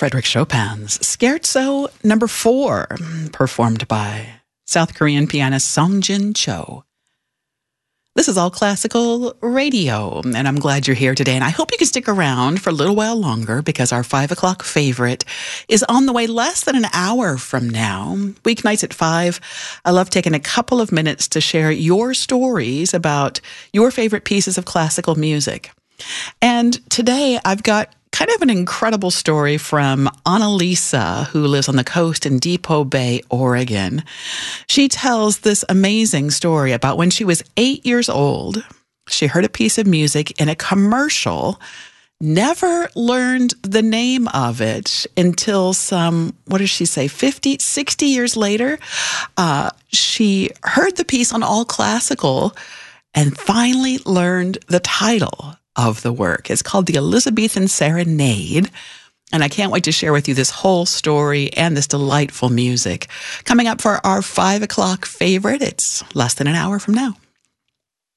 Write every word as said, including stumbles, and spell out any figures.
Frédéric Chopin's Scherzo number four, performed by South Korean pianist Song Jin Cho. This is All Classical Radio, and I'm glad you're here today. And I hope you can stick around for a little while longer because our five o'clock favorite is on the way less than an hour from now. Weeknights at five. I love taking a couple of minutes to share your stories about your favorite pieces of classical music. And today I've got kind of an incredible story from Annalisa, who lives on the coast in Depot Bay, Oregon. She tells this amazing story about when she was eight years old. She heard a piece of music in a commercial, never learned the name of it until some, what does she say, fifty, sixty years later. Uh, she heard the piece on All Classical and finally learned the title of the work. It's called The Elizabethan Serenade, and I can't wait to share with you this whole story and this delightful music. Coming up for our five o'clock favorite, it's less than an hour from now.